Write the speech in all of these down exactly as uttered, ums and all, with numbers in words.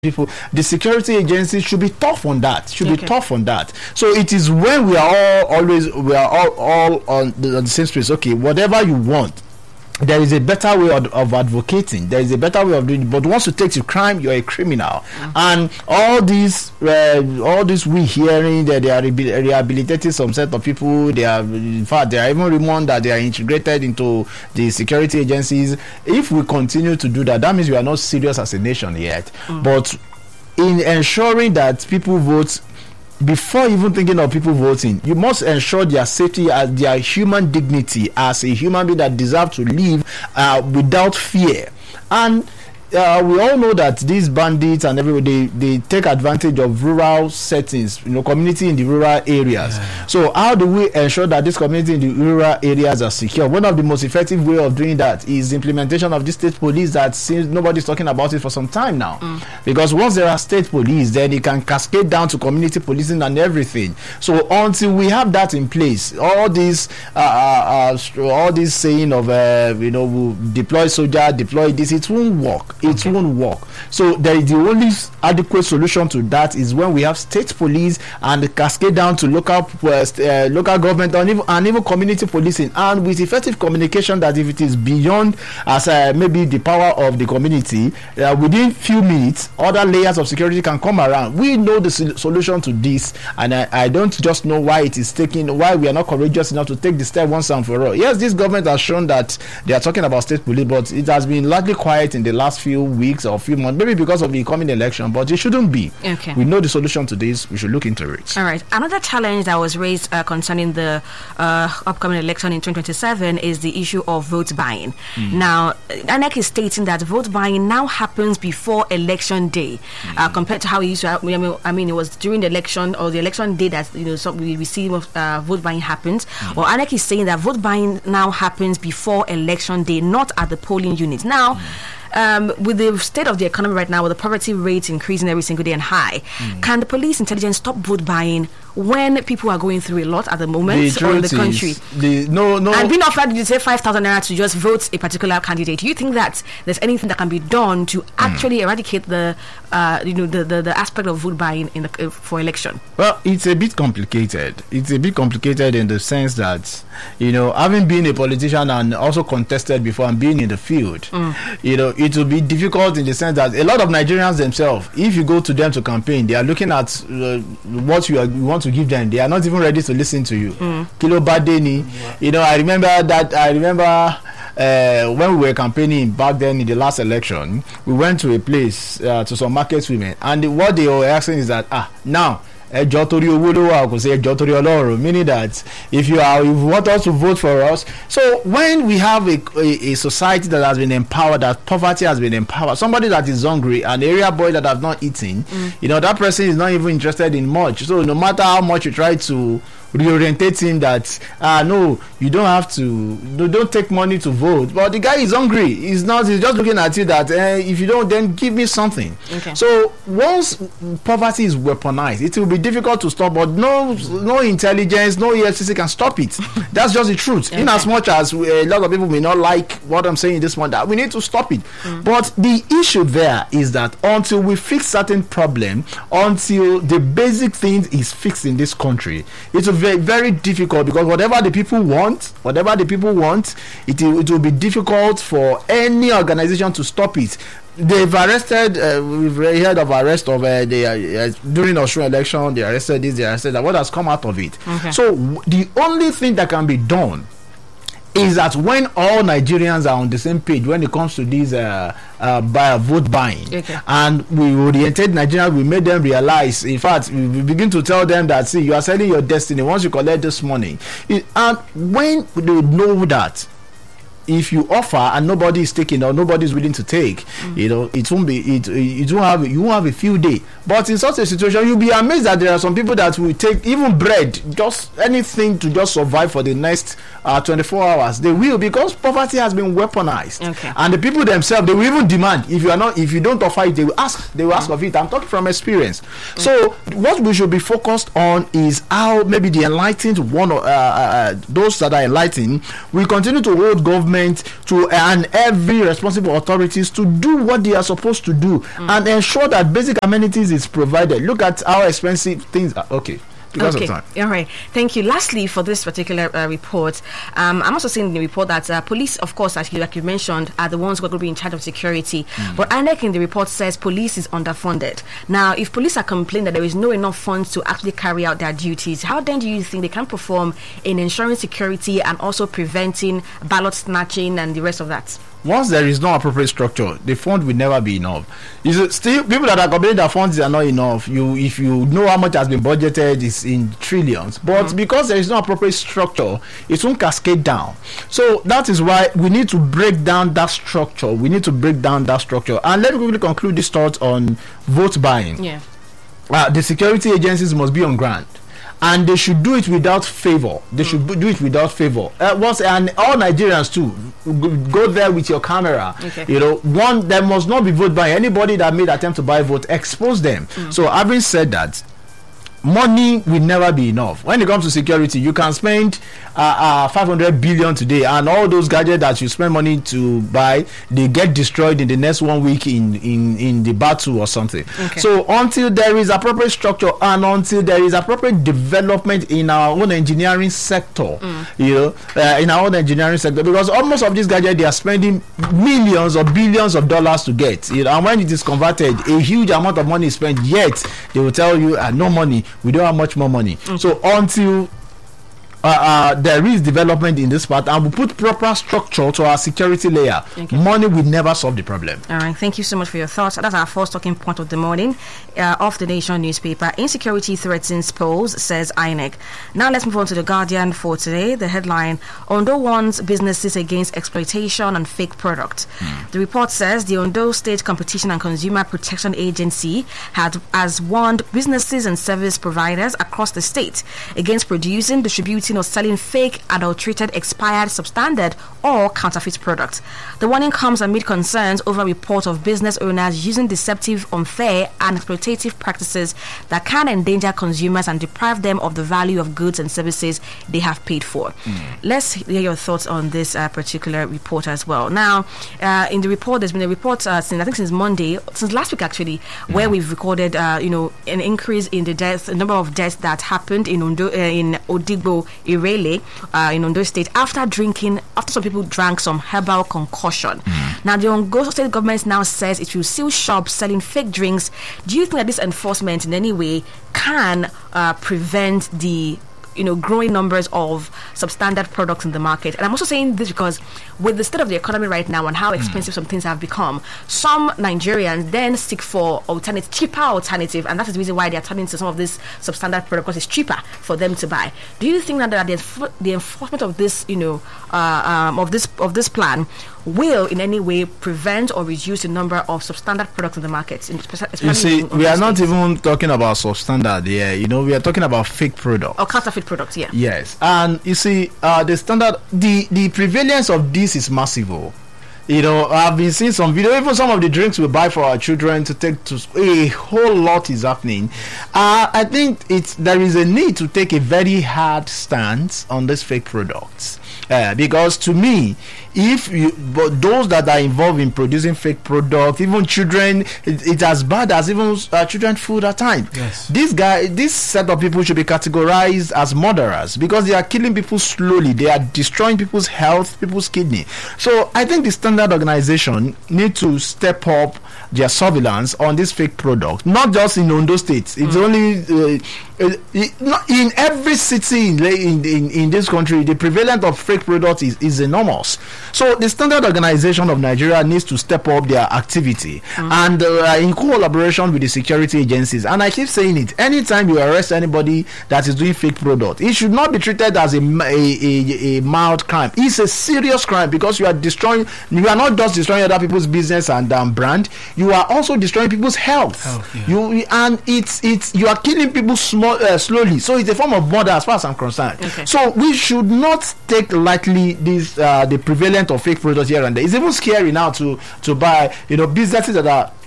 people, the security agencies should be tough on that. Should Okay. be tough on that. So it is when we are all always we are all all on the, on the same space. Okay, whatever you want, there is a better way of, of advocating. There is a better way of doing it. But once you take to crime, you're a criminal. Mm-hmm. And all these, uh, all this we hearing that they are rehabil- rehabilitating some set of people. They are, in fact, they are even rumored that they are integrated into the security agencies. If we continue to do that, that means we are not serious as a nation yet. Mm-hmm. But in ensuring that people vote, before even thinking of people voting, you must ensure their safety, as their human dignity as a human being that deserve to live uh, without fear. And uh, we all know that these bandits and everybody, they, they take advantage of rural settings, you know, community in the rural areas. Yeah. So how do we ensure that this community in the rural areas are secure? One of the most effective way of doing that is the implementation of the state police that seems nobody's talking about it for some time now. Mm. Because once there are state police, then it can cascade down to community policing and everything. So until we have that in place, all these uh, uh, uh, all this saying of uh, you know, we'll deploy soldier, deploy this, it won't work. It okay. won't work. So there is the only adequate solution to that is when we have state police and cascade down to local uh, uh, local government and even, and even community policing, and with effective communication that if it is beyond as uh, maybe the power of the community, uh, within few minutes other layers of security can come around. We know the sol- solution to this, and I, I don't just know why it is taking, why we are not courageous enough to take the step once and for all. Yes, this government has shown that they are talking about state police, but it has been largely quiet in the last few weeks or few months, maybe because of the coming election, but it shouldn't be. Okay. We know the solution to this. We should look into it. All right. Another challenge that was raised uh, concerning the uh, upcoming election in twenty twenty-seven is the issue of vote buying. Mm. Now, I N E C is stating that vote buying now happens before election day, mm. uh, compared to how it used to. I mean, I mean, it was during the election or the election day that you know some we receive uh, vote buying happens. Mm. Well, I N E C is saying that vote buying now happens before election day, not at the polling unit. Now. Mm. Um, with the state of the economy right now, with the poverty rate increasing every single day and high, mm. can the police intelligence stop vote buying when people are going through a lot at the moment the or in the country? The, no, no. And being offered, you say five thousand naira to just vote a particular candidate. Do you think that there's anything that can be done to actually mm. eradicate the, uh, you know, the, the, the aspect of vote buying in the, uh, for election? Well, it's a bit complicated. It's a bit complicated in the sense that, you know, having been a politician and also contested before and being in the field, mm. you know, it will be difficult in the sense that a lot of Nigerians themselves, if you go to them to campaign, they are looking at uh, what you, are, you want to give them. They are not even ready to listen to you. Mm. Kilo Badeni, you know, I remember that. I remember uh, when we were campaigning back then in the last election, we went to a place uh, to some market women, and the, what they were asking is that ah now. Meaning that if you are, if you want us to vote for us, so when we have a, a, a society that has been empowered, that poverty has been empowered, somebody that is hungry, an area boy that has not eaten, mm. you know, that person is not even interested in much. So no matter how much you try to reorientate him that ah uh, no, you don't have to, no, don't take money to vote, but the guy is hungry. He's not. He's just looking at you that eh, if you don't, then give me something. Okay. So once poverty is weaponized, it will be difficult to stop. But no, no intelligence, no E F C C can stop it. That's just the truth. Okay. In as much as we, a lot of people may not like what I'm saying this one, that we need to stop it. Mm. But the issue there is that until we fix certain problem, until the basic thing is fixed in this country, it will very, very difficult, because whatever the people want, whatever the people want, it will, it will be difficult for any organization to stop it. They've arrested, uh, we've heard of arrest of uh, they, uh, during the Australian election, they arrested this, they arrested that. What has come out of it? Okay. So w- the only thing that can be done is that when all Nigerians are on the same page when it comes to this uh, uh, buy, vote buying, okay. and we oriented Nigerians, we made them realize, in fact, we begin to tell them that, see, you are selling your destiny once you collect this money. It, and when they know that, if you offer and nobody is taking or nobody is willing to take, mm. you know, it won't be it it won't have you won't have a few days. But in such a situation, you'll be amazed that there are some people that will take even bread, just anything to just survive for the next uh, twenty-four hours. They will, because poverty has been weaponized. Okay. And the people themselves, they will even demand, if you are not, if you don't offer it, they will ask, they will ask mm. of it. I'm talking from experience. Mm. So what we should be focused on is how maybe the enlightened one, uh, uh, those that are enlightened, will continue to hold government government to and every responsible authorities to do what they are supposed to do mm. and ensure that basic amenities is provided. Look at how expensive things are. Okay. Because okay. of time. All right. Thank you. Lastly, for this particular uh, report, um, I'm also seeing in the report that uh, police, of course, as you, like you mentioned, are the ones who are going to be in charge of security. Mm. But I N E C in the report says police is underfunded. Now, if police are complaining that there is no enough funds to actually carry out their duties, how then do you think they can perform in ensuring security and also preventing ballot snatching and the rest of that? Once there is no appropriate structure, the fund will never be enough. You see, still, people that are complaining that funds are not enough, you if you know how much has been budgeted, it's in trillions. But mm. because there is no appropriate structure, it won't cascade down. So that is why we need to break down that structure. We need to break down that structure. And let me quickly conclude this thought on vote buying. Yeah. Uh, the security agencies must be on ground. And they should do it without favor. They mm. should do it without favor. Uh, once and all Nigerians too, go there with your camera. Okay. You know, one there must not be vote by anybody that made attempt to buy vote. Expose them. Mm. So, having said that, money will never be enough. When it comes to security, you can spend uh, uh, five hundred billion today, and all those gadgets that you spend money to buy, they get destroyed in the next one week in in in the battle or something. Okay. So until there is appropriate structure and until there is appropriate development in our own engineering sector, mm. you know, uh, in our own engineering sector, because almost of these gadgets they are spending millions or billions of dollars to get, you know, and when it is converted, a huge amount of money is spent. Yet they will tell you, uh, no money. We don't have much more money. Okay. So until uh, uh, there is development in this part and we put proper structure to our security layer, okay, money will never solve the problem. All right, thank you so much for your thoughts. That's our first talking point of the morning. Uh, of the Nation newspaper, insecurity threatens polls, says I N E C. Now let's move on to the Guardian for today. The headline: Ondo warns businesses against exploitation and fake products. Mm. The report says the Ondo State Competition and Consumer Protection Agency had has warned businesses and service providers across the state against producing, distributing or selling fake, adulterated, expired, substandard or counterfeit products. The warning comes amid concerns over reports of business owners using deceptive, unfair and exploitative practices that can endanger consumers and deprive them of the value of goods and services they have paid for. Mm. Let's hear your thoughts on this uh, particular report as well. Now, uh, in the report, there's been a report uh, since I think since Monday, since last week actually, mm. where we've recorded, uh, you know, an increase in the deaths, the number of deaths that happened in Ondo, uh, in Odigbo, Irele, uh, in Ondo State after drinking, after some people drank some herbal concoction. Mm. Now, the Ondo State government now says it will seal shops selling fake drinks. Do you think that this enforcement in any way can uh, prevent the you know growing numbers of substandard products in the market? And I'm also saying this because with the state of the economy right now and how expensive mm. some things have become, some Nigerians then seek for alternative, cheaper alternative, and that is the reason why they are turning to some of this substandard product because it's cheaper for them to buy. Do you think that the, enf- the enforcement of this you know uh, um, of this of this plan will in any way prevent or reduce the number of substandard products in the market? In, you see, in, we are not states. even talking about substandard here. You know, we are talking about fake products. Or counterfeit products, yeah. Yes. And you see, uh, the standard, the, the prevalence of this is massive. Oh. You know, I've been seeing some video, even some of the drinks we buy for our children to take to a whole lot is happening. Uh, I think it's there is a need to take a very hard stance on these fake products. Uh, because to me, if you, but those that are involved in producing fake products, even children, it, it's as bad as even uh, children food at times. Yes. This guy, this set of people should be categorized as murderers because they are killing people slowly. They are destroying people's health, people's kidney. So I think the standard organization need to step up their surveillance on this fake product, not just in Ondo State. It's mm. only uh, uh, in every city in, in in this country. The prevalence of fake products is, is enormous. So the standard organization of Nigeria needs to step up their activity mm. and uh, in collaboration with the security agencies. And I keep saying it, anytime you arrest anybody that is doing fake product, it should not be treated as a, a, a, a mild crime. It's a serious crime because you are destroying, you are not just destroying other people's business and um, brand, you are also destroying people's health. Oh, yeah. You and it's it's you are killing people small, uh, slowly. So it's a form of murder as far as I'm concerned. Okay. So we should not take lightly this uh, the prevalence of fake products here and there. It's even scary now to to buy, you know, businesses that are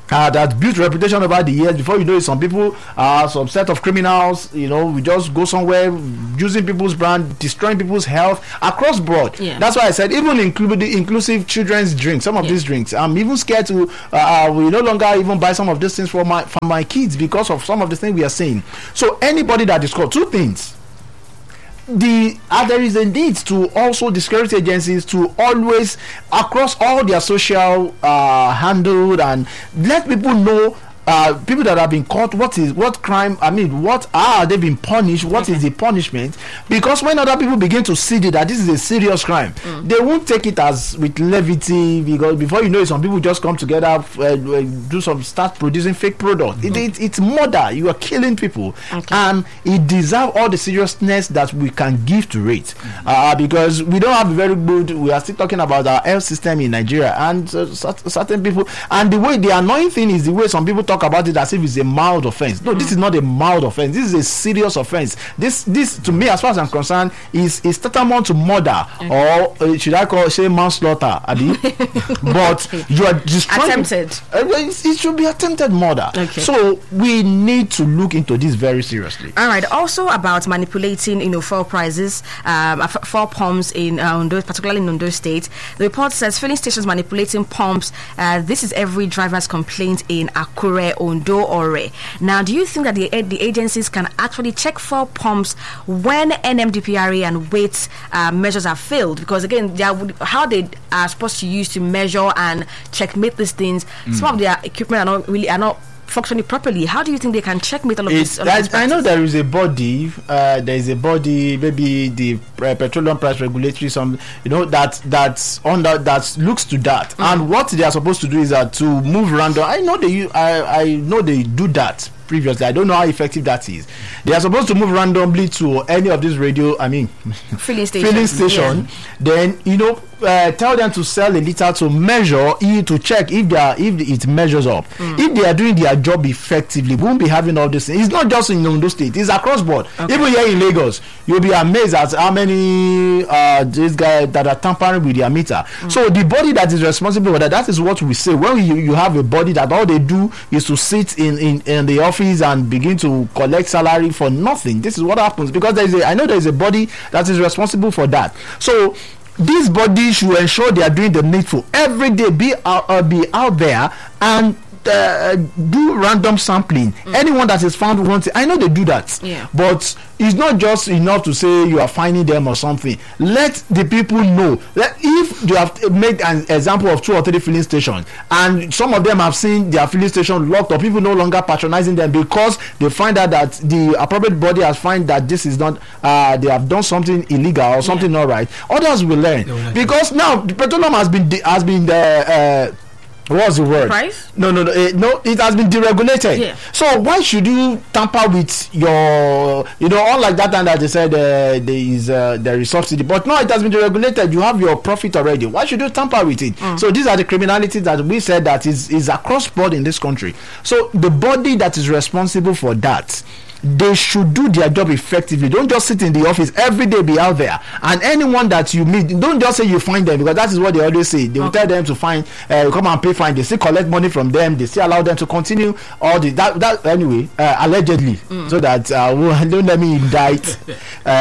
Uh, that built reputation over the years. Before you know it, some people, uh, some set of criminals, you know, we just go somewhere using people's brand, destroying people's health across board. Yeah. That's why I said even include inclusive children's drinks. Some of Yeah. these drinks, I'm even scared to. Uh, we no longer even buy some of these things for my for my kids because of some of the things we are saying. So anybody that is called two things. The uh, there is a need to also the security agencies to always across all their social uh, handle and let people know. Uh, people that have been caught, what is what crime? I mean, what are they been punished? What Okay. is the punishment? Because when other people begin to see that this is a serious crime, Mm. they won't take it as with levity. Because before you know it, some people just come together, uh, do some, start producing fake products. It, it, it's murder. You are killing people, Okay. and it deserves all the seriousness that we can give to it. Uh, because we don't have a very good. We are still talking about our health system in Nigeria, and uh, cert- certain people. And the way the annoying thing is the way some people talk about it as if it's a mild offense. No, this is not a mild offense. This is a serious offense. This, this to me, as far as I'm concerned, is is tantamount to murder, or uh, should I call say manslaughter? Abi? But you are destroying. Attempted. Uh, it, it should be attempted murder. Okay. So we need to look into this very seriously. All right. Also about manipulating, you know, fuel prices, um, f- fuel pumps in uh, Ondo, particularly in Ondo State. The report says filling stations manipulating pumps. Uh, this is every driver's complaint in Akure, Ondo, Ore. Now, do you think that the the agencies can actually check fuel pumps when N M D P R A and weight uh, measures are failed? Because again, they are, how they are supposed to use to measure and checkmate these things. Mm. Some of their equipment are not really are not functioning properly. How do you think they can checkmate all of this? All of this I, I know there is a body, uh, there is a body, maybe the uh, petroleum price regulatory, some you know that that's under that looks to that. Mm. And what they are supposed to do is that to move random. I know they, I I know they do that previously. I don't know how effective that is. They are supposed to move randomly to any of these radio. I mean, filling station. filling station. Yeah. Then you know. Uh, tell them to sell a liter to measure e to check if they are if it measures up. Mm. If they are doing their job effectively, we won't be having all this things. It's not just in Ondo State, it's across board. Okay. Even here in Lagos, you'll be amazed at how many uh these guys that are tampering with their meter. Mm. So the body that is responsible for that, that is what we say. When you, you have a body that all they do is to sit in, in, in the office and begin to collect salary for nothing. This is what happens because there is a I know there is a body that is responsible for that. So this body should ensure they are doing the needful every day. Be out, uh, be out there and uh, do random sampling. Mm. Anyone that is found wanting, I know they do that. Yeah. But it's not just enough to say you are finding them or something. Let the people know that if you have made an example of two or three filling stations, and some of them have seen their filling station locked, or people no longer patronizing them because they find out that the appropriate body has found that this is not, uh, they have done something illegal or something yeah. not right. Others will learn no, because now the petroleum has been de- has been uh, uh, what's the word? Price? No, no, no, uh, no. It has been deregulated. Yeah. So why should you tamper with your, you know, unlike that time that they said uh, there is uh, there is subsidy, but no, it has been deregulated. You have your profit already. Why should you tamper with it? Mm. So these are the criminalities that we said that is is across board in this country. So the body that is responsible for that, they should do their job effectively. Don't just sit in the office every day, be out there. And anyone that you meet, don't just say you find them, because that is what they always say. They will okay. tell them to find, uh, come and pay fine. They still collect money from them. They still allow them to continue all the that, that anyway, uh, allegedly, mm. so that uh, don't let me indict uh,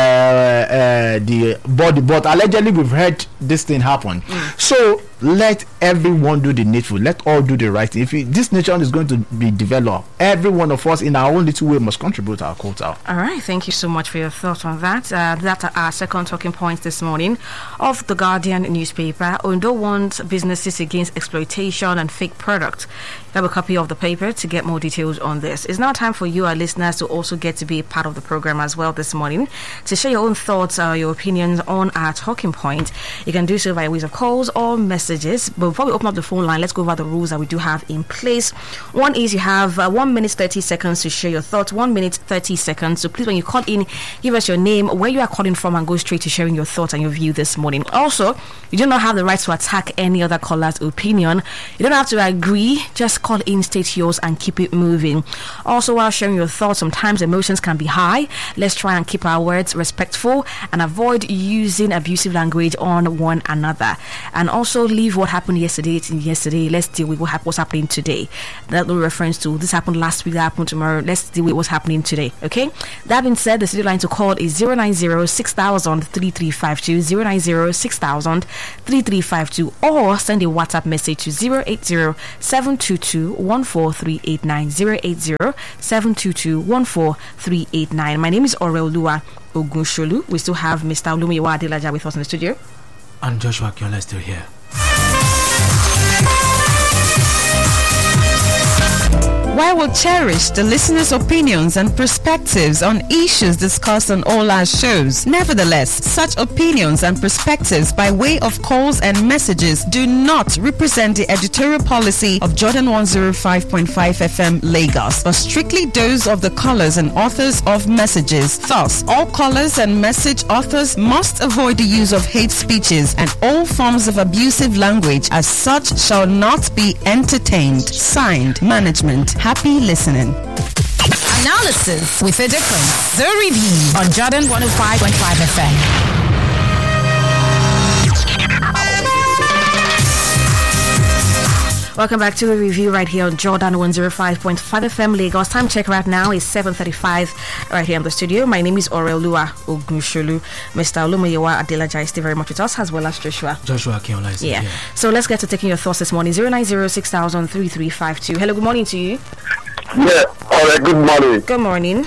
uh, the body. But allegedly, we've heard this thing happen. Mm. So let everyone do the needful. Let all do the right thing. If it, this nation is going to be developed, every one of us in our own little way must contribute our quota. All right, thank you so much for your thoughts on that. Uh, that's our second talking point this morning of the Guardian newspaper. Ondo wants businesses against exploitation and fake products. Grab a copy of the paper to get more details on this. It's now time for you, our listeners, to also get to be a part of the program as well this morning. To share your own thoughts or your opinions on our talking point, you can do so via ways of calls or messages. But before we open up the phone line, let's go over the rules that we do have in place. One is you have uh, one minute thirty seconds to share your thoughts. One minute thirty seconds. So please, when you call in, give us your name, where you are calling from, and go straight to sharing your thoughts and your view this morning. Also, you do not have the right to attack any other caller's opinion. You don't have to agree. Just call in, state yours, and keep it moving. Also, while sharing your thoughts, sometimes emotions can be high. Let's try and keep our words respectful and avoid using abusive language on one another. And also, leave what happened yesterday to yesterday. Let's deal with what hap- what's happening today. That no reference to this happened last week, that happened tomorrow. Let's deal with what's happening today. Okay. That being said, the studio line to call is zero nine zero six thousand three three five two, zero nine zero six thousand three three five two, or send a WhatsApp message to zero eight zero seven two two one four three eight nine, zero eight zero seven two two one four three eight nine. My name is Orelua Ogunsholu. We still have Mister Olumiwa Adelaja with us in the studio. And Joshua Kiola is still here. While we'll cherish the listeners' opinions and perspectives on issues discussed on all our shows, nevertheless, such opinions and perspectives by way of calls and messages do not represent the editorial policy of Jordan one oh five point five F M Lagos, but strictly those of the callers and authors of messages. Thus, all callers and message authors must avoid the use of hate speeches and all forms of abusive language, as such shall not be entertained. Signed, Management. Happy listening. Analysis with a difference. The Review on Jordan one oh five point five F M. Welcome back to the review right here on Jordan one oh five point five F M Lagos. Time check right now is seven thirty-five right here in the studio. My name is Orelua Ogunsholu. Mister Olumiwa Adelaja is still very much with us, as well as Joshua. Joshua Kiola is yeah. here. So let's get to taking your thoughts this morning. zero nine zero six thousand three three five two. Hello, good morning to you. Yeah, all right, good morning. Good morning.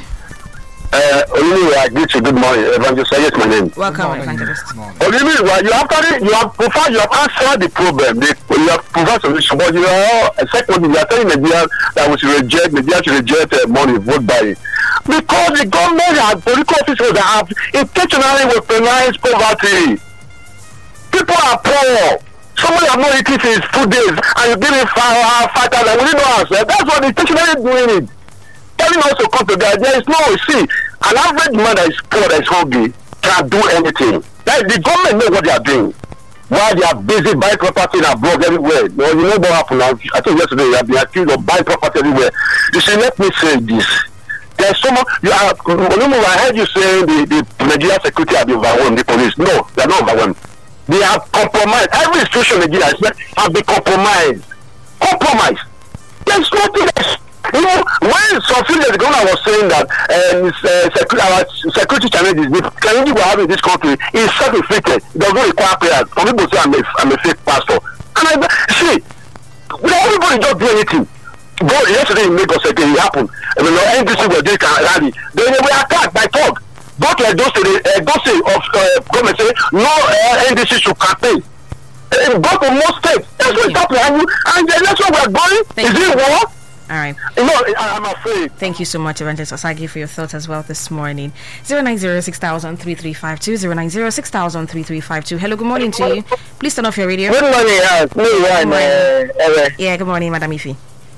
Uh, Olivia, I greet you. Good morning. Evangelist, yes, my name. Welcome, Evangelist. Olivia, you have done, you have provided, you have answered the problem. The, you have provided solution, but you are, secondly, you are telling Nigeria that we should reject, Nigeria should reject uh, money vote buying. Because the government and political officials that have intentionally weaponized poverty. People are poor. Somebody have not eaten since two days, and you give him five, five thousand. We didn't know ourselves. That's what they intentionally doing it. Telling us to come together. There is no, see, an average man that is poor, that is hungry, can't do anything. Like, the government know what they are doing. While they are busy buying property in abroad everywhere. You know, you know what happened. I think yesterday they have been accused of buying property everywhere. You see, let me say this. There's so much, you are, I heard you saying the, the Nigerian security have been overwhelmed, the police. No, they are not overwhelmed. They have compromised. Every institution in Nigeria has been compromised. Compromised. There's nothing else. You know, when some few years ago I was saying that um, uh, secu- our security challenges, the challenges we have in this country is self-inflicted. It doesn't require prayers. Some people say I'm a, I'm a fake pastor. And I see, everybody just do anything. But yesterday in Lagos, it happened. I mean, N D C were doing a rally. They were attacked by thugs. Go to Edo State, Edo State of uh, government say no uh, N D C should campaign. Uh, go to most states. That's what's happening. And the election we are going, Thank is you. it war? All right. No, I, I'm afraid. Thank you so much, Evangelist Osagi, for your thoughts as well this morning. zero nine zero six thousand three three five two, zero nine zero six thousand three three five two. Hello, good morning to you. Please turn off your radio. Good morning, yes. Me, one, uh, uh, Yeah, good morning, Madam Ifi.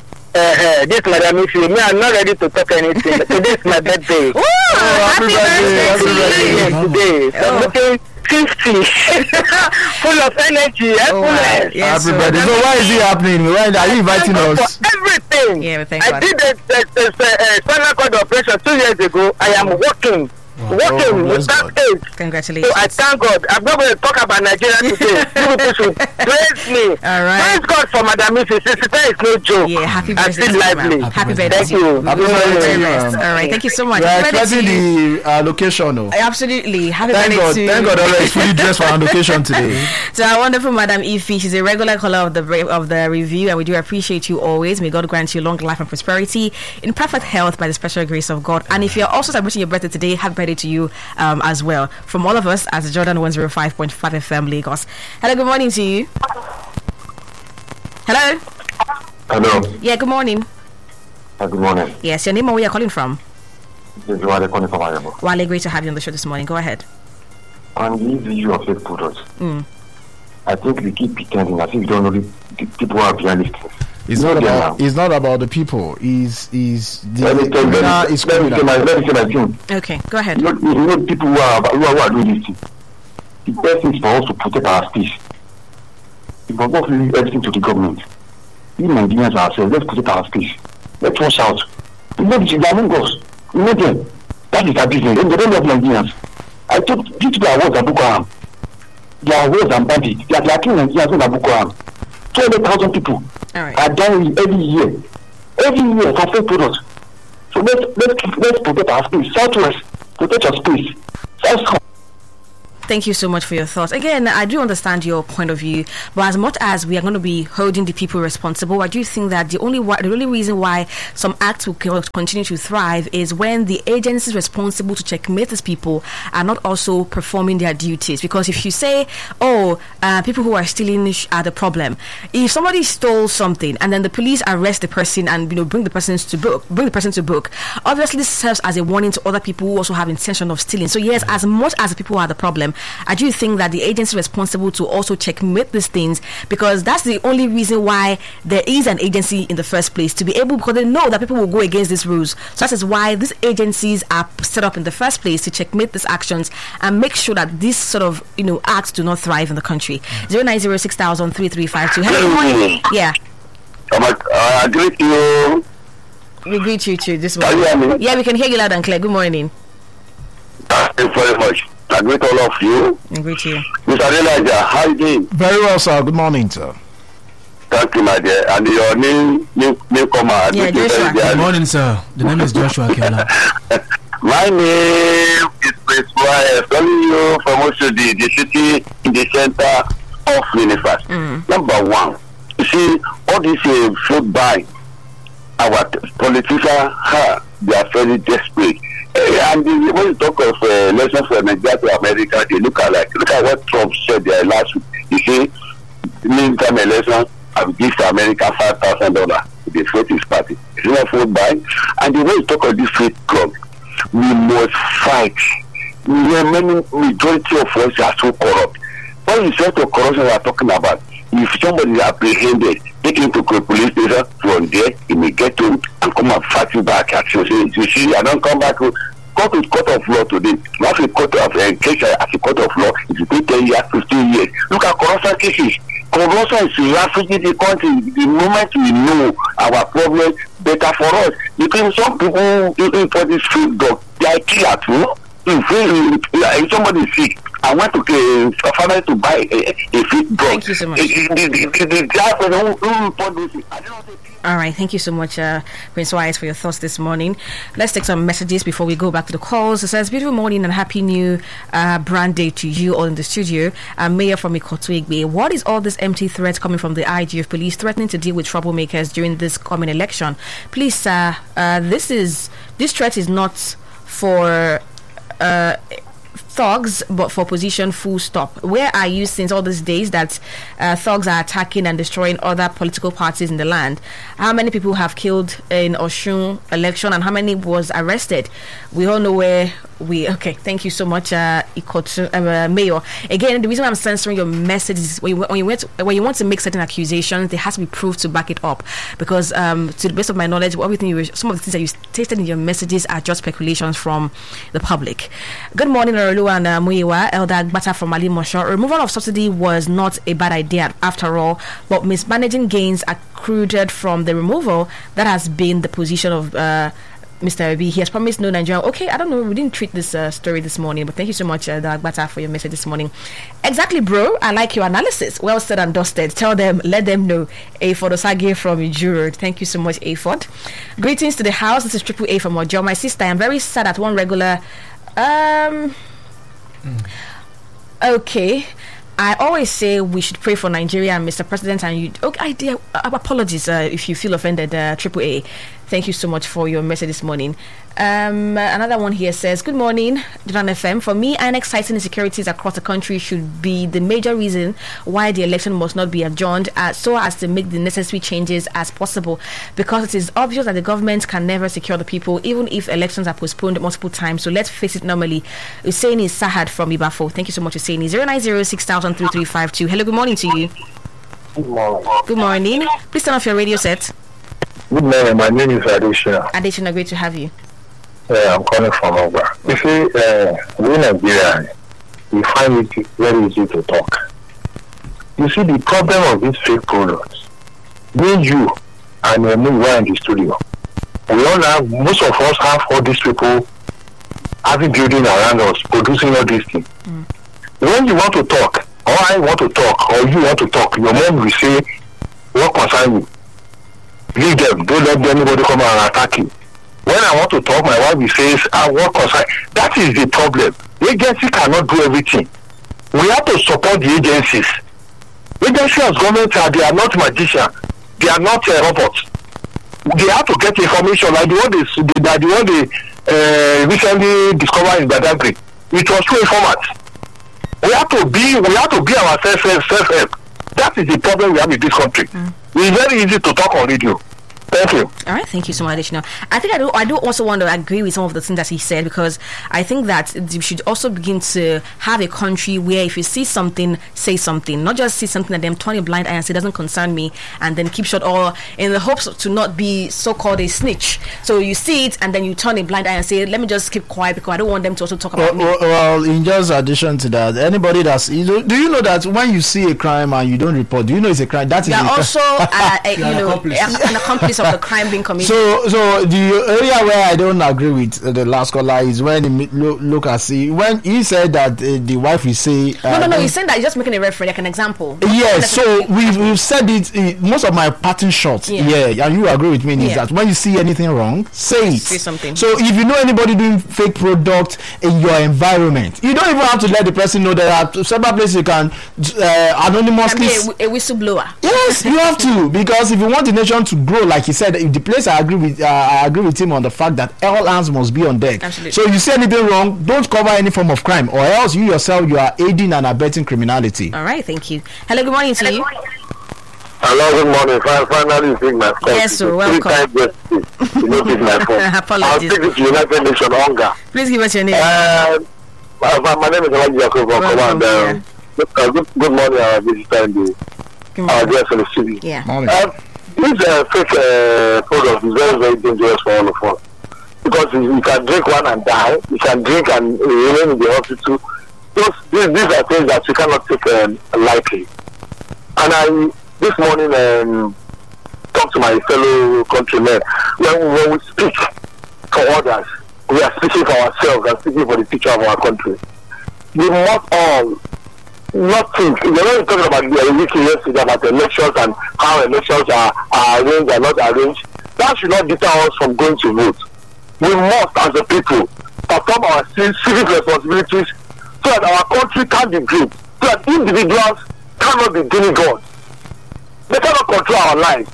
uh, this Madam Ifi, me, I'm not ready to talk anything. Today is my birthday. Ooh, happy, happy birthday, birthday today. So I'm looking fifty, full of energy, Oh, wow. happiness. Yes, Happy so- birthday. So why is it happening? Why are you inviting Thank God us? for everything. Yeah, we thank I God. did a, a, a, a spinal cord operation two years ago. I am working, working Oh, bless without God. aid. Congratulations. So I thank God. I'm not going to talk about Nigeria today. You people should praise me. All right. Thank God for Madam Ifi. Sister is no joke. Yeah, happy I'm birthday. still to you, ma'am. lively. Happy birthday. Thank to you. We Happy wish you all the birthday, very best. ma'am. All right, thank you so much. We are Happy birthday to expecting you. the uh, location. Oh. Absolutely. Happy Thank birthday God. to Thank God already is fully dressed for our location today. So our wonderful Madam Ifi, she's a regular caller of the of the review, and we do appreciate you always. May God grant you long life and prosperity in perfect health by the special grace of God. And if you're also celebrating your birthday today, happy birthday to you um, as well. From all of us at Jordan one oh five point five F M Lagos. Hello, good morning to you. Hello. Hello. Yeah, good morning. Uh, good morning. Yes, your name and where you're calling from. This is Wale calling from Ayabo. Wale, great to have you on the show this morning. Go ahead. On the issue of fake products, Mm. I think we keep pretending as if we don't know the, the people who are behind these things. It's not Yeah. about. It's not about the people. Is is the Let me tell you, criminal let me is let me say criminal. my let me say my thing. Okay, go ahead. You know, you know people who are who are, who are doing this thing. The best thing is for us to protect our speech. We must not leave everything to the government. We Nigerians ourselves, let's protect our space. Let's watch out. You know, they are among us. You know them. That is our business. They don't love Nigerians. I told these people are worse than Boko Haram. They are worse than bandits. They are, they are killing Nigerians than Boko Haram. two hundred thousand people All right. are dying every year. Every year for fake products. So let's, let's, let's protect our space. Southwest, protect your space. South. Thank you so much for your thoughts. Again, I do understand your point of view, but as much as we are going to be holding the people responsible, I do think that the only why, the only reason why some acts will continue to thrive is when the agencies responsible to checkmate these people are not also performing their duties. Because if you say, oh, uh, people who are stealing are the problem, if somebody stole something and then the police arrest the person and you know bring the person to book, bring the person to book, obviously this serves as a warning to other people who also have intention of stealing. So yes, as much as the people are the problem, I do think that the agency responsible to also checkmate these things, because that's the only reason why there is an agency in the first place, to be able, because they know that people will go against these rules. So that is why these agencies are set up in the first place, to checkmate these actions and make sure that these sort of you know acts do not thrive in the country. Zero nine zero six thousand three three five two. Hello, good morning. Yeah. I greet you. We greet you too this morning. Yeah, we can hear you loud and clear. Good morning. Thank you very much. I greet all of you. I greet you. Mister Elijah, how are you doing? Very well, sir. Good morning, sir. Thank you, my dear. And your new new newcomer. Yeah, Joshua. Good morning, sir. The name is Joshua Akiola. My name is Prince Wise, calling you from Oshodi, the city in the center of universe. Mm. Number one, you see, all this uh, food buy, our politicians, huh, they are very desperate. And when you talk of uh, elections for Nigeria to America, they look at like look at what Trump said there last week. He said, meantime election, I will give America five thousand dollars to the vote his party. It's not food buy. And the way you talk of this fake club, we must fight. We are many majority of us are so corrupt. When you say to corruption we are talking about, if somebody is apprehended, take him to a police station, from there he may get home and come and fight you back. Actually, you see, I don't come back to go to court of law today. Not a court of uh, case as a court of law. If you take ten years, fifteen years, look at corruption cases. Corruption is ravaging the country. The moment we know our problem, better for us. Because some people even for this food dog, they are killers too. If, if somebody is sick, I want to uh, a family to buy a, a feed dog. Thank you so much. All right, thank you so much, uh, Prince Wise, for your thoughts this morning. Let's take some messages before we go back to the calls. It says, beautiful morning and happy new uh, brand day to you all in the studio. Uh, Mayor from Ikotuigbe, what is all this empty threats coming from the I G of police threatening to deal with troublemakers during this coming election? Please, sir, uh, this is this threat is not for uh, thugs, but for opposition, full stop. Where are you since all these days that uh, thugs are attacking and destroying other political parties in the land? How many people have killed in Oshun election and how many was arrested? We all know where we... Okay, thank you so much, uh, Ikotu, uh, Mayor. Again, the reason I'm censoring your message is when you, when, you want to, when you want to make certain accusations, there has to be proof to back it up. Because um, to the best of my knowledge, everything you, some of the things that you stated in your messages are just speculations from the public. Good morning, Arulu and uh, Muyiwa, Elder Agbata from Ali Mosho. Removal of subsidy was not a bad idea after all, but mismanaging gains accrued from the removal, that has been the position of uh, Mister Obi. He has promised no Nigeria. Okay, I don't know, we didn't treat this uh, story this morning, but thank you so much, uh, Agbata, for your message this morning. Exactly, bro. I like your analysis. Well said and dusted. Tell them, let them know. A Ford Osage from Ijuru. Thank you so much, A Ford. Greetings to the house. This is Triple A from Ojo. My sister, I'm very sad at one regular. Um. Mm. Okay. I always say we should pray for Nigeria and Mister President, and you. Okay, idea. Uh, apologies uh, if you feel offended. Uh, Triple A. Thank you so much for your message this morning. Um, another one here says, good morning, Jordan F M. For me, I N E C citing insecurities across the country should be the major reason why the election must not be adjourned, uh, so as to make the necessary changes as possible, because it is obvious that the government can never secure the people, even if elections are postponed multiple times. So let's face it normally. Husseini Sahad from Ibafo. Thank you so much, Husseini. zero nine zero six thousand three three five two. Hello, good morning to you. Good morning. Good morning. Please turn off your radio set. Good morning. My name is Adeshina. Adeshina, great to have you. Yeah, I'm calling from Oba. You see, uh, we Nigerians, we find it very easy to talk. You see, the problem of these fake products being you and uh, me, we're in the studio. We all have, most of us have all these people having building around us, producing all these things. Mm. When you want to talk, or I want to talk, or you want to talk, your mom will say, what concern you? Leave them, don't let anybody come and attack you. When I want to talk, my wife will say, ah, what concern? That is the problem. The agency cannot do everything. We have to support the agencies. Agencies as government are, they are not magicians. They are not uh, robots. They have to get information like the one they, they, the one they uh, recently discovered in Badagry. It was through informants. We have to be, we have to be ourselves self-help. That is the problem we have in this country. Mm. It's very easy to talk on radio. Thank you. All right, thank you so much, Additional. I think I do. I do also want to agree with some of the things that he said, because I think that we should also begin to have a country where if you see something, say something, not just see something and then turn a blind eye and say it doesn't concern me, and then keep shut, or in the hopes to not be so-called a snitch. So you see it and then you turn a blind eye and say, let me just keep quiet because I don't want them to also talk about well, me. Well, in just addition to that, anybody that's you know, do you know that when you see a crime and you don't report, do you know it's a crime? That is you are also uh, a, you an know accomplice. a, an accomplice of the crime being committed. So, so the area where I don't agree with uh, the last caller is when he look, look at see when he said that uh, the wife will say. Uh, no, no, no. He's saying that he's just making a reference, like an example. Yes. So we've we've said it. Uh, most of my pattern shots. Yeah. yeah, and you agree with me. Yeah. Is that when you see anything wrong, say it. Say something. So if you know anybody doing fake product in your environment, you don't even have to let the person know. There are several places you can uh, anonymously. Can be a, a whistleblower. Yes, you have to, because if you want the nation to grow, like he said, if the place I agree with, uh, I agree with him on the fact that all hands must be on deck. Absolutely. So if you see anything wrong, don't cover any form of crime, or else you yourself you are aiding and abetting criminality. All right, thank you. Hello, good morning to you. Hello, good morning. Finally, you take my phone. Yes, sir. Welcome. You know, take my phone. Apologies. I'll take it to United Nations hunger. Please give us your name. Uh, my, my name is Alaji Jacob. Welcome, yeah. uh, good, good morning, our visitor in the our guest in the city. Yeah. Morning. Uh, this uh, fake uh, product is very, very dangerous for all of us, because you, you can drink one and die. You can drink and remain in the hospital. Those, these, these are things that you cannot take um, lightly. And I, this morning, um, talked to my fellow countrymen. When, when we speak for others, we are speaking for ourselves and speaking for the future of our country. We must all not think. We're not talking about the week yesterday about elections and how elections are, are arranged or not arranged. That should not deter us from going to vote. We must, as a people, perform our civic responsibilities so that our country can be great, so that individuals cannot be demigods. They cannot control our lives.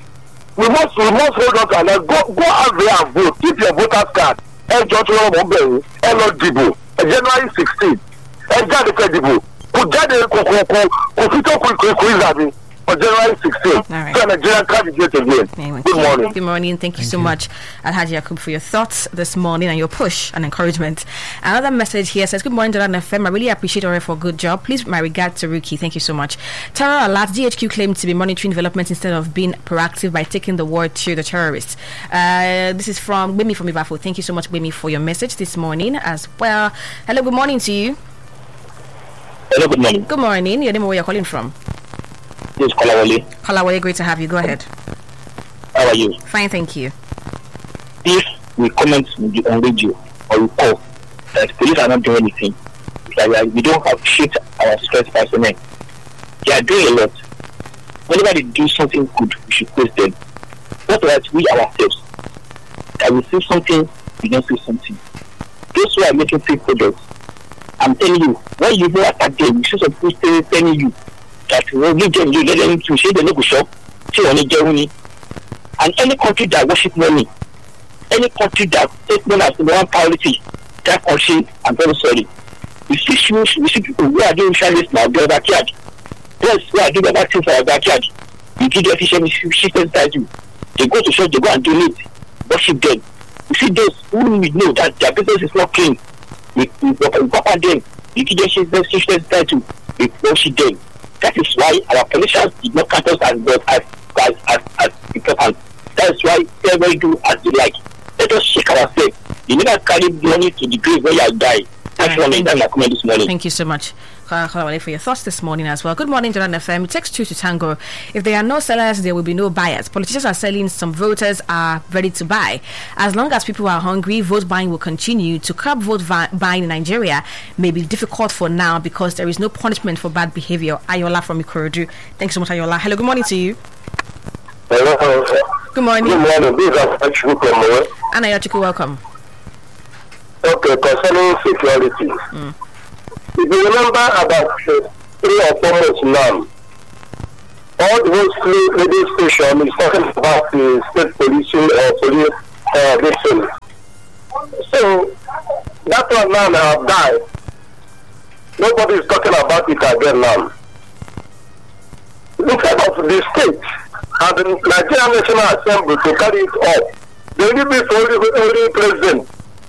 We must, we must hold on to our lives. Go, go out there and vote. Keep your voter's card. Ẹ jọ tó lọ́wọ́ bẹ̀rẹ̀ ẹ lọ dìbò January sixteen ẹ jáde fẹ́ dìbò kò jáde kò kò kò kò fi tó kò kò kò ìzàbí on January sixteen. Right. So Nigerian candidate again. Anyway, Good morning. Good morning. Thank you Thank so you. much, Alhaji Yakub, for your thoughts this morning and your push and encouragement. Another message here says, good morning, Jordan F M. I really appreciate Ore for a good job. Please, my regard to Ruki. Thank you so much. Terror alert. D H Q claimed to be monitoring developments instead of being proactive by taking the word to the terrorists. Uh, this is from Wemi from Ibafo. Thank you so much, Wemi, for your message this morning as well. Hello, good morning to you. Hello, good morning. Good morning. Your name and where you're calling from? This is Kolawole. Kalawale, great to have you. Go ahead. How are you? Fine, thank you. If we comment on radio or we call that police are not doing anything, that we don't appreciate our security personnel, they are doing a lot. Whenever they do something good, we should praise them. Not that we ourselves, that we see something, we don't see something. Those who are making fake products, I'm telling you, when you go attack them, you see some people telling you that we will give them, you let them to say the local shop, see only Germany. And any country that worship money, any country that take money as the one priority, that country, I'm very sorry. We see, we see people who are doing service now, their backyard. Those who are doing other things for our backyard, we give the official system title. They go to church, they go and donate, worship them. We see those who we know that their business is not clean. We we work on them, we give them system title, we worship them. That is why our politicians did not count us as as as as, as important. That is why everybody do as they like. Let us shake ourselves. You never carry money to the grave where you die. That's one thing that I comment this morning. Thank you so much. uh, for your thoughts this morning as well. Good morning, Jordan F M. It takes two to tango. If there are no sellers, there will be no buyers. Politicians are selling, some voters are ready to buy. As long as people are hungry, vote buying will continue. To curb vote vi- buying in Nigeria may be difficult for now because there is no punishment for bad behavior. Ayola from Ikorodu. Thanks so much, Ayola. Hello, good morning to you. Hello. Good morning. Good morning. This is Achuku Komowe. Anna Yachiku, welcome. Okay, concerning security. Mm. If you remember about uh, three or four months now, all the whole radio station is talking about the state policing or police uh, victims. So, that one now have died. Nobody is talking about it again now. Instead of the state and the Nigerian National Assembly to carry it up, they will be for only president.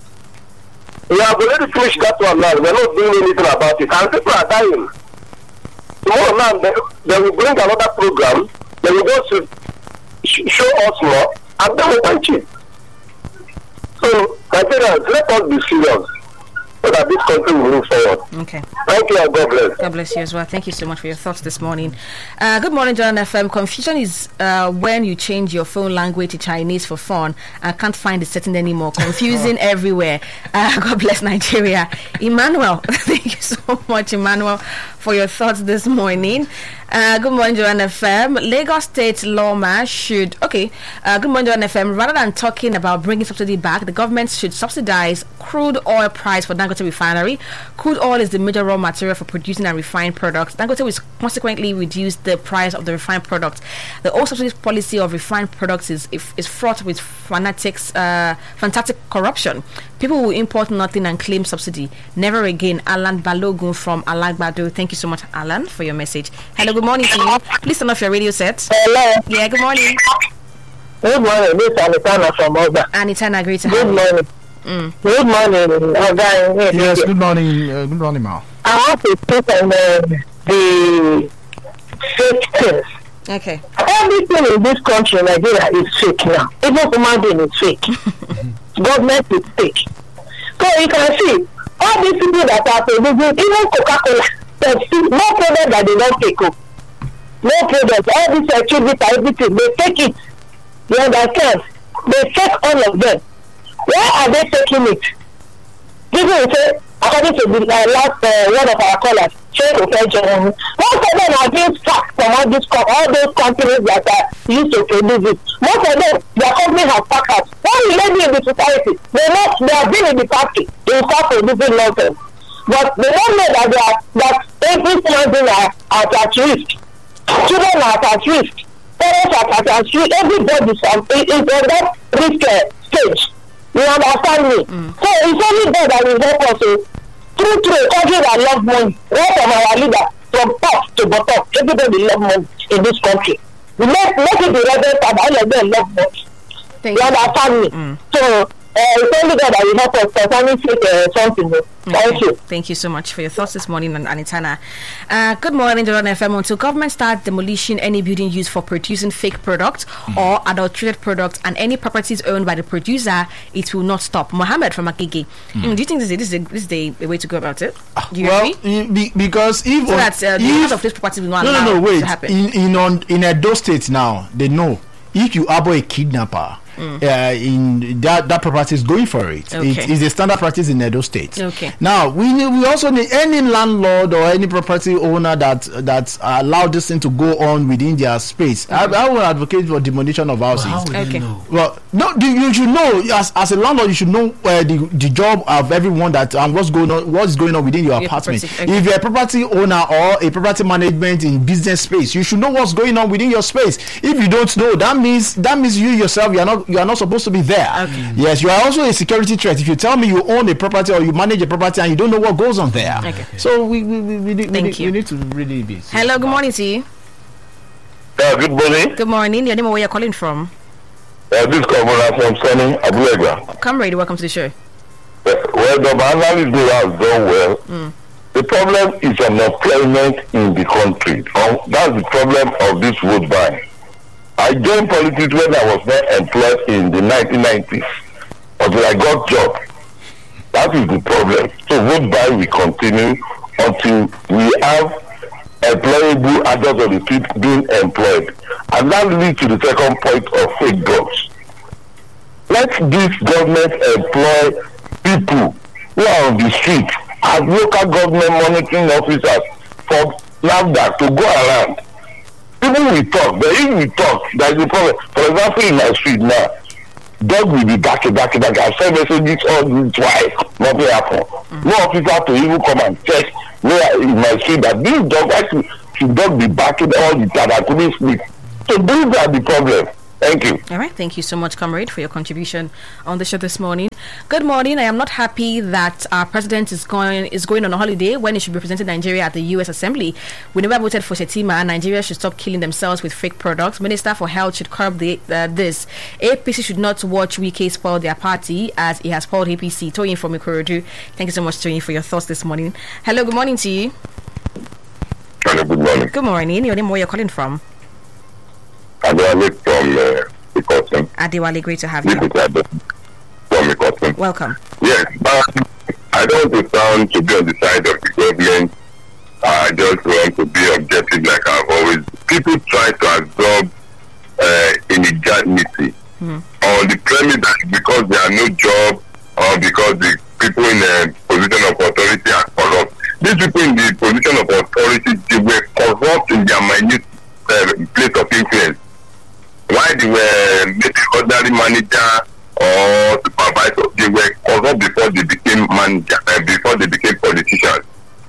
We have already finished that one now. We are not doing anything about it. And people are dying. Tomorrow now, they, they will bring another program. They will go to sh- show us more, and then we punch it. So, Nigerians, let us be serious so that this country will move forward. Okay. Thank you and God bless. God bless you as well. Thank you so much for your thoughts this morning. Uh, good morning, Jordan F M. Confusion is uh, when you change your phone language to Chinese for fun and can't find the setting anymore. Confusing everywhere. Uh, God bless Nigeria. Emmanuel, thank you so much, Emmanuel, for your thoughts this morning. Uh, good morning, Jordan F M. Lagos State lawman should, okay, uh, good morning, Jordan F M. Rather than talking about bringing subsidy back, the government should subsidize crude oil price for Dangote refinery. Crude oil is the major raw material for producing and refined products. Dangote will consequently reduce the price of the refined products. The oil subsidy policy of refined products is is fraught with fanatics, uh, fantastic corruption. People will import nothing and claim subsidy. Never again. Alan Balogun from Alagbado. Thank you so much, Alan, for your message. Hello, good morning to you. Please turn off your radio set. Hello. Yeah, good morning. Good morning. This is Anitana from Oga. Anitana, great to Good have you. morning. Mm. Good morning, Oga. Yes, good morning. Uh, good morning, Ma. I want to talk on uh, the fake things. Okay. Everything in this country, Nigeria, is fake now. Even human being is fake. Government is fake. So you can see all these people that are producing, even Coca-Cola, Pepsi, no product that they don't take up. No product. All these attributes, everything, they take it. You understand? They take all of them. Why are they taking it? People will say, according to the uh, last uh, one of our callers, Sheikh Ofejo, most of them are being sacked from all these co- all those companies that are used to produce it. Most of them, their company has packed out. When you let me in the society, they not they have been in the factory, they start producing nonsense. But they don't know that they are that every children are, are at risk. Children are at risk. Parents are at risk. Everybody is on that risk uh, stage. You understand me? Mm. So it's only God that will help us. Uh, through through a country that love money, right from our leader, from top to bottom, everybody love money in this country. We make make it the rebel and all of them love money. Thank you you. understand me? Mm. So uh, it's only God that will help us concerning fake uh, something. Okay. Thank you. Thank you so much for your thoughts this morning, Anitana. Uh, good morning, Jordan F M. Until government starts demolishing any building used for producing fake products mm. or adulterated products and any properties owned by the producer, it will not stop. Mohammed from Akigi. Mm. Mm, do you think this is, this is, a, this is a, a way to go about it? Do you well, agree? Be, because if so that uh, the if, use of this property will not no, allow no, no, wait. to happen. In in on in Edo State now, they know if you harbor a kidnapper. Mm. Uh, in that that property is going for it. Okay. It is a standard practice in Edo State. Okay. Now we need, we also need any landlord or any property owner that that allow this thing to go on within their space. Mm. I, I will advocate for demolition of houses. Well, how would okay. you know? Well, no, the, you should know as as a landlord, you should know uh, the the job of everyone that and what's going on, what's going on within your, your apartment. Okay. If you're a property owner or a property management in business space, you should know what's going on within your space. If you don't know, that means that means you yourself you are not you are not supposed to be there. Okay. Yes, you are also a security threat. If you tell me you own a property or you manage a property and you don't know what goes on there, okay. So we we we, we, Thank we, need, you. we need to really be. Hello, good morning to you. Uh, good morning. Good morning. Your name and where you're calling from? Uh, this comrade from Sunny Abulega. Comrade, welcome to the show. Uh, well, the analyst has done well. Mm. The problem is unemployment in the country. Um, that's the problem of this vote buying. I joined politics when I was not employed in the nineteen nineties until I got job. That is the problem. So vote buy will continue until we have employable adults on the street being employed. And that leads to the second point of fake jobs. Let this government employ people who are on the street as local government monitoring officers for NAFDAC to go around. People will talk, but if we talk, there is a problem. For example, in my street now, dog will be back and back and back. I send messages all this twice, nothing happened. Mm-hmm. No officer to even come and check where in my street that this dog actually should dog be backing all the time. I couldn't sleep. So these are the problem. Thank you. All right. Thank you so much, Comrade, for your contribution on the show this morning. Good morning. I am not happy that our president is going is going on a holiday when he should be representing Nigeria at the U S Assembly. We never voted for Shetima, and Nigeria should stop killing themselves with fake products. Minister for Health should curb the, uh, this. A P C should not watch Wike spoil their party as he has spoiled A P C. Toyin from Ikorodu. Thank you so much, Toyin, for your thoughts this morning. Hello. Good morning to you. Hello. Good morning. Good morning. Your name, where you're calling from? Adewale from uh, Ikoton. Adewale, great to have you. From Ikoton. Welcome. Yes, but I don't want to sound to be on the side of the government. I just want to be objective like I've always. People try to absorb uh, illegality mm. on the premise that because there are no job or because the people in a position of authority are corrupt. These people in the position of authority, they were corrupt in their minute uh, place of influence. Why they were maybe ordinary manager or supervisor, they were corrupt before they became manager, uh, before they became politicians.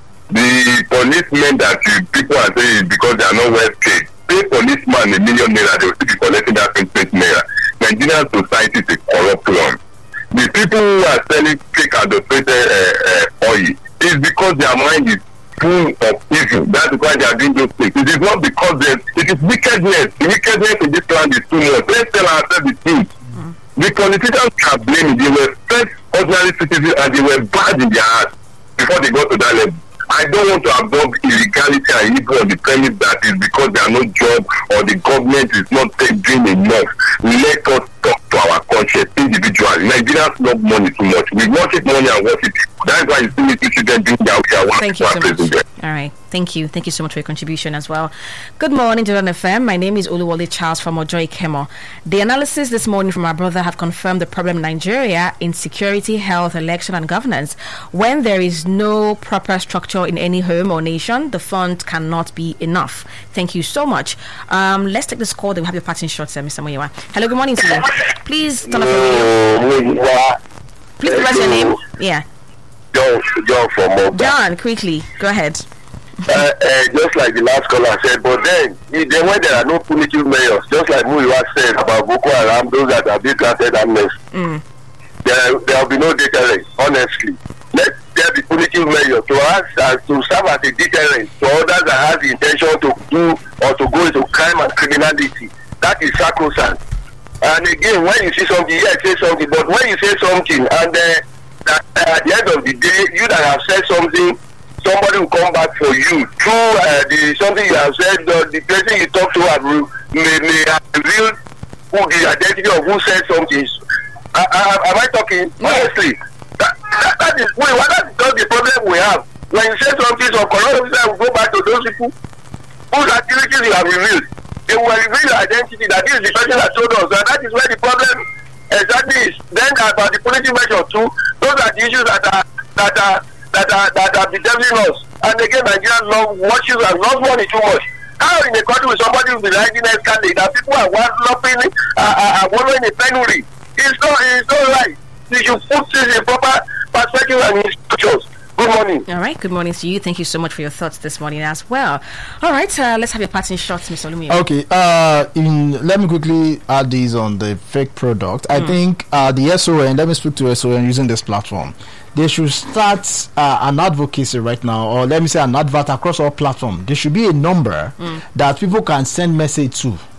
The policemen that you, people are saying because they are not well paid, pay policeman a million naira, they will still be collecting that twenty naira. Nigerian society is a corrupt one. The people who are selling fake adulterated uh, uh, oil is because their mind is full of evil. That's why they are doing those things. It is not because they, it is wickedness. The wickedness in this land is too much. Let's tell ourselves the truth. Mm. The politicians can blame it. They were first ordinary citizens and they were bad in their hearts before they got to that level. I don't want to absorb illegality and evil on the premise that is because there are no job or the government is not doing enough. Let us talk to our conscience individually. Nigerians love money too much. We worship money and worship. That's why you see me children doing their work. Thank you so much. All right. Thank you. Thank you so much for your contribution as well. Good morning, Jordan F M. My name is Oluwole Charles from Ojoy Kemo. The analysis this morning from our brother have confirmed the problem in Nigeria in security, health, election, and governance. When there is no proper structure in any home or nation, the fund cannot be enough. Thank you so much. Um, let's take this call. Then we have your parting shots, uh, Mister Muyiwa. Hello. Good morning to you. Please turn off your radio. Please give us your name. Yeah. John, John from Moba. John, quickly, go ahead. Uh, uh, just like the last caller said, but then, then when there are no punitive measures, just like Muyiwa said about Boko Haram, those that have been granted amnesty, mm. there there will be no deterrent. Honestly, let there be punitive measures to us as to serve as a deterrent to others that have the intention to do or to go into crime and criminality. That is sacrosanct. And again, when you see something, yes, say something. But when you say something, and uh, that, uh, at the end of the day, you that have said something, somebody will come back for you through uh, the something you have said. Uh, the person you talk to have re- may, may have revealed who the identity of who said something. Uh, uh, am I talking honestly? That, that, that is wait, well, that is not the problem we have. When you say something, some corrupt officer will go back to those people whose activities you have revealed. They will reveal your identity that this is the person that told us, and that is where the problem exactly is. Then about the political measure too, those are the issues that are that are that are that are bedeviling us. And again, Nigerians love watches and love money too much. How in a country with somebody who is riding a candidate that people are wallowing uh, uh, wallowing in penury? It's not it's not right. You should put this in proper perspective and instructions. Good morning. All right. Good morning to you. Thank you so much for your thoughts this morning as well. All right. Uh, let's have your parting shots, Mister Olumi. Okay. Uh, in, let me quickly add these on the fake product. Mm. I think uh, the S O N, let me speak to S O N using this platform. They should start uh, an advocacy right now, or let me say an advert across all platforms. There should be a number mm. that people can send message to.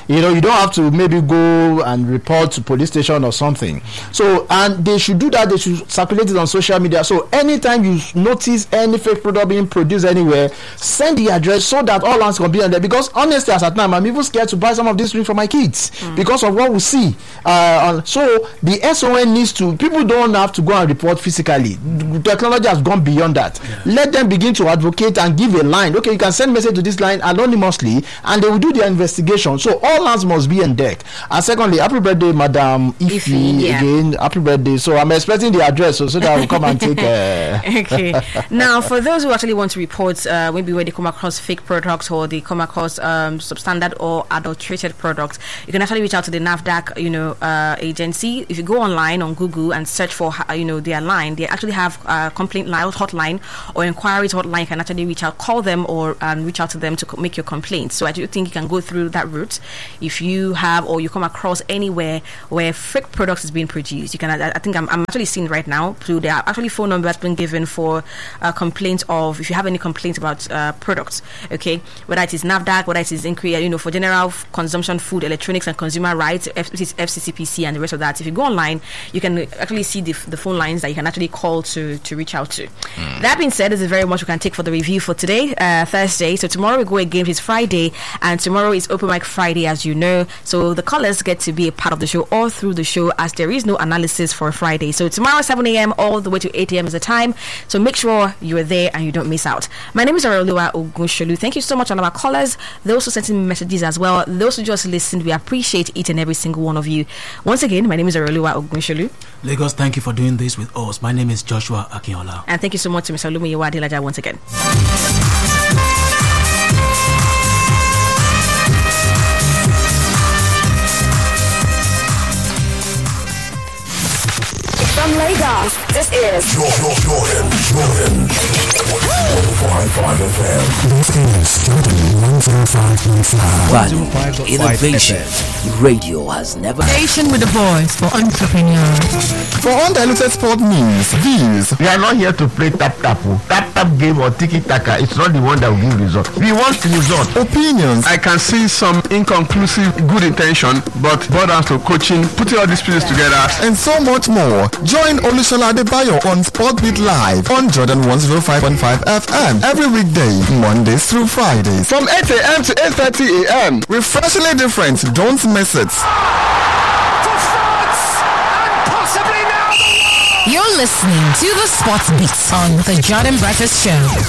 You know, you don't have to maybe go and report to police station or something. So, and they should do that. They should circulate it on social media. So anytime you notice any fake product being produced anywhere, send the address so that all hands can be on there. Because honestly, as at now, I'm even scared to buy some of these drinks for my kids mm. because of what we see. Uh, so the S O N needs to. People don't have to go and report physically. Technology has gone beyond that. Yeah. Let them begin to advocate and give a line. Okay, you can send message to this line anonymously, and they will do their investigation. So all hands must be on deck. And secondly, happy birthday, Madam Ife. Yeah. Again, happy birthday. So I'm expecting the address so, so that I will come and take. Uh... okay. Now, for those who actually want to report, uh, maybe where they come across fake products or they come across um, substandard or adulterated products, you can actually reach out to the NAFDAC, you know, uh, agency. If you go online on Google and search for, uh, you know, their line, they actually have a complaint line, hotline or inquiries hotline. You can actually reach out, call them, or um, reach out to them to co- make your complaint. So I do think you can go through that route. If you have or you come across anywhere where fake products is being produced, you can. I, I think I'm, I'm actually seeing right now. So there are actually phone numbers been given for uh, complaints of if you have any complaints about uh, products. Okay, whether it is NAFDAC, whether it is inquiry, you know, for general f- consumption, food, electronics, and consumer rights, F- F C C P C, and the rest of that. If you go online, you can actually see the, f- the phone lines that you can actually call to to reach out to. Mm. That being said, this is very much we can take for the review for today, uh, Thursday. So tomorrow we go again, which is Friday, and tomorrow is Open Mic Friday, as you know. So the callers get to be a part of the show all through the show, as there is no analysis for Friday. So tomorrow seven a.m. all the way to eight a.m. is the time. So make sure you are there and you don't miss out. My name is Aroluwa Ogunsholu. Thank you so much, all of our callers. Those who sent in messages as well. Those who just listened, we appreciate each and every single one of you. Once again, my name is Aroluwa Ogunsholu. Lagos, thank you for doing this with us. My name is Joshua Akinola. And thank you so much to Mister Olumiyewa Adelaja once again. From Lagos, this is Jordan, Jordan, Jordan. one oh five point five F M. This is Jordan one oh five point five. Value, innovation. Radio has never. Station with a voice for entrepreneurs. For undiluted sport news, views. We are not here to play tap tap tap tap game or tiki taka. It's not the one that will give result. We want result. Opinions. I can see some inconclusive good intention, but borders to coaching, putting all these pieces together, and so much more. Join Olusola Adebayo on Sportbeat Live on Jordan one oh five point five F M every weekday, Mondays through Fridays from eight a.m. to eight thirty a.m. Refreshingly different. Don't miss it. For France and possibly now the world. You're listening to the Sports Beat on the Jordan Breakfast Show.